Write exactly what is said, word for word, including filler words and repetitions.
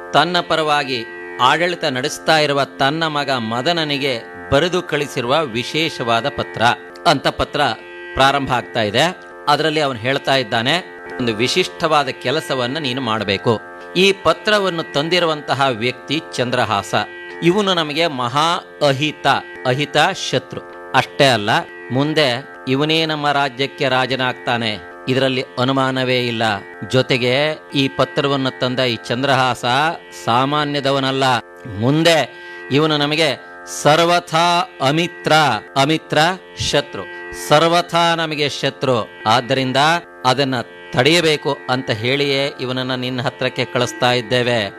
ತನ್ನ ಪರವಾಗಿ ಆಡಳಿತ ನಡೆಸ್ತಾ ಇರುವ ತನ್ನ ಮಗ ಮದನನಿಗೆ ಬರೆದು ಕಳಿಸಿರುವ ವಿಶೇಷವಾದ ಪತ್ರ ಅಂತ ಪತ್ರ ಪ್ರಾರಂಭ ಆಗ್ತಾ ಇದೆ. ಅದರಲ್ಲಿ ಅವನು ಹೇಳ್ತಾ ಇದ್ದಾನೆ, ಒಂದು ವಿಶಿಷ್ಟವಾದ ಕೆಲಸವನ್ನ ನೀನು ಮಾಡಬೇಕು. ಈ ಪತ್ರವನ್ನು ತಂದಿರುವಂತಹ ವ್ಯಕ್ತಿ ಚಂದ್ರಹಾಸ. ಇವನು ನಮಗೆ ಮಹಾ ಅಹಿತ, ಅಹಿತ ಶತ್ರು. ಅಷ್ಟೇ ಅಲ್ಲ, ಮುಂದೆ ಇವನೇ ನಮ್ಮ ರಾಜ್ಯಕ್ಕೆ ರಾಜನಾಗ್ತಾನೆ, ಇದರಲ್ಲಿ ಅನುಮಾನವೇ ಇಲ್ಲ. ಜೊತೆಗೆ ಈ ಪತ್ರವನ್ನು ತಂದ ಈ ಚಂದ್ರಹಾಸ ಸಾಮಾನ್ಯದವನಲ್ಲ. ಮುಂದೆ ಇವನು ನಮಗೆ ಸರ್ವಥಾ ಅಮಿತ್ರ, ಅಮಿತ್ರ ಶತ್ರು, ಸರ್ವಥಾ ನಮಗೆ ಶತ್ರು. ಆದ್ದರಿಂದ ಅದನ್ನ ತಡೆಯಬೇಕು ಅಂತ ಹೇಳಿಯೇ ಇವನನ್ನ ನಿನ್ನ ಹತ್ರಕ್ಕೆ ಕಳಿಸ್ತಾ ಇದ್ದೇವೆ.